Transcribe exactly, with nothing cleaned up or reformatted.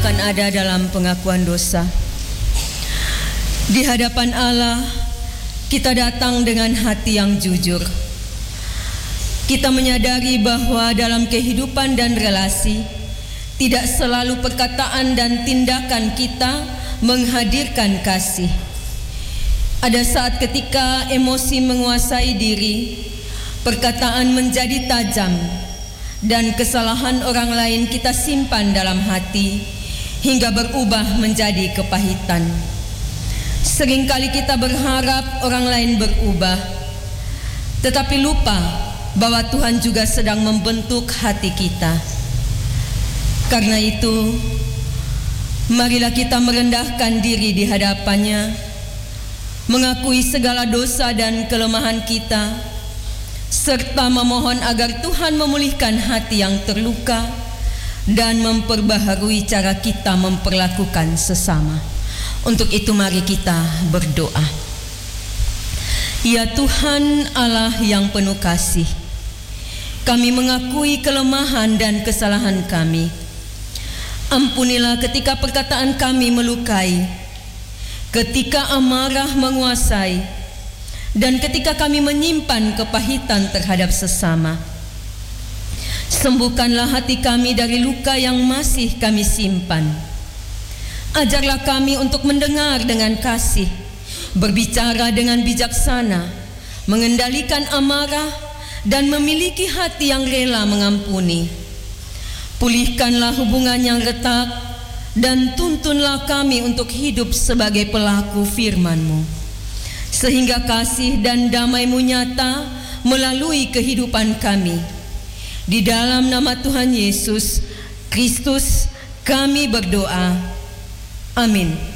akan ada dalam pengakuan dosa. Di hadapan Allah, kita datang dengan hati yang jujur. Kita menyadari bahwa dalam kehidupan dan relasi, tidak selalu perkataan dan tindakan kita menghadirkan kasih. Ada saat ketika emosi menguasai diri, perkataan menjadi tajam, dan kesalahan orang lain kita simpan dalam hati hingga berubah menjadi kepahitan. Seringkali kita berharap orang lain berubah, tetapi lupa bahwa Tuhan juga sedang membentuk hati kita. Karena itu, marilah kita merendahkan diri di hadapannya, mengakui segala dosa dan kelemahan kita, serta memohon agar Tuhan memulihkan hati yang terluka dan memperbaharui cara kita memperlakukan sesama. Untuk itu mari kita berdoa. Ya Tuhan Allah yang penuh kasih, kami mengakui kelemahan dan kesalahan kami. Ampunilah ketika perkataan kami melukai, ketika amarah menguasai, dan ketika kami menyimpan kepahitan terhadap sesama. Sembuhkanlah hati kami dari luka yang masih kami simpan. Ajarlah kami untuk mendengar dengan kasih, berbicara dengan bijaksana, mengendalikan amarah, dan memiliki hati yang rela mengampuni. Pulihkanlah hubungan yang retak, dan tuntunlah kami untuk hidup sebagai pelaku firman-Mu, sehingga kasih dan damai-Mu nyata melalui kehidupan kami. Di dalam nama Tuhan Yesus Kristus kami berdoa. Amin.